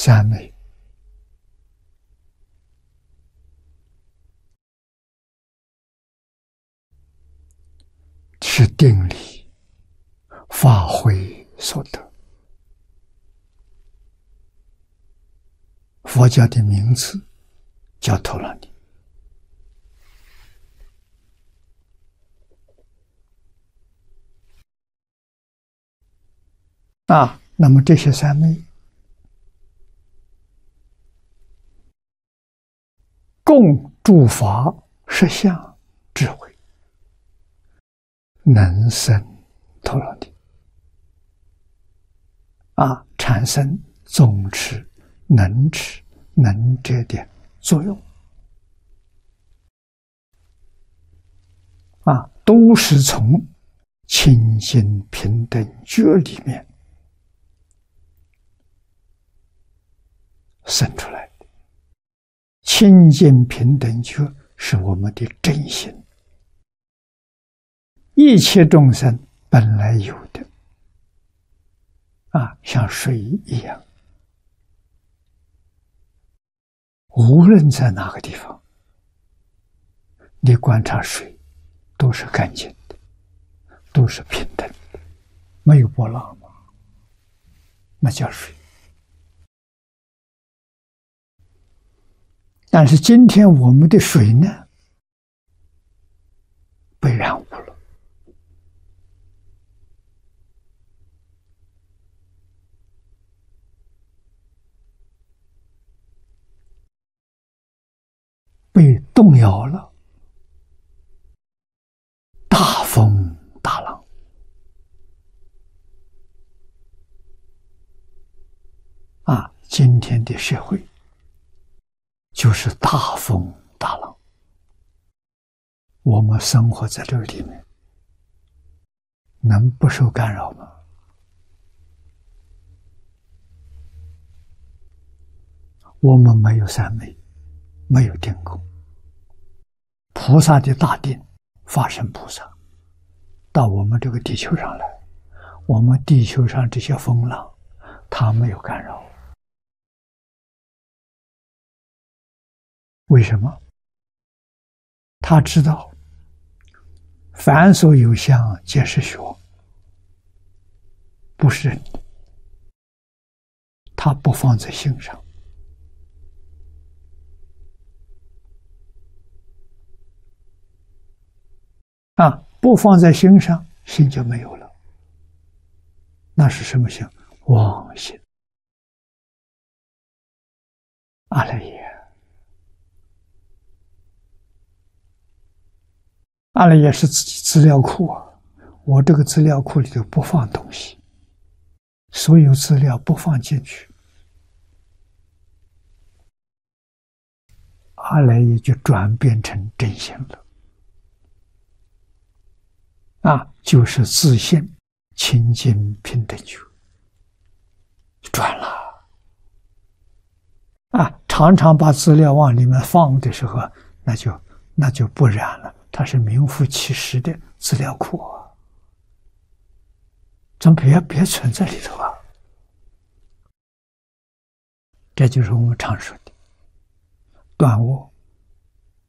三昧，是定力发挥所得。佛教的名字叫陀罗尼。那么这些三昧共诸法实相智慧，能生陀罗尼，产生总持、能持、能遮的作用，都是从清净平等觉里面生出来的。清净平等觉是我们的真心，一切众生本来有的，像水一样，无论在哪个地方，你观察水都是干净的，都是平等的，没有波浪嘛，那叫水。但是今天我们的水呢，被染污了，被动摇了，大风大浪，今天的社会就是大风大浪，我们生活在这个里面，能不受干扰吗？我们没有三昧，没有定功。菩萨的大定，法身菩萨到我们这个地球上来，我们地球上这些风浪，它没有干扰。为什么？他知道凡所有相皆是虚妄，不是真的，他不放在心上。不放在心上，心就没有了。那是什么心？妄心。阿赖耶。阿赖耶是自己资料库我这个资料库里头不放东西，所有资料不放进去，阿赖耶就转变成真心了。就是自信清净平等觉，转了。常常把资料往里面放的时候，那就不然了，它是名副其实的资料库咱别存在里头这就是我们常说的断我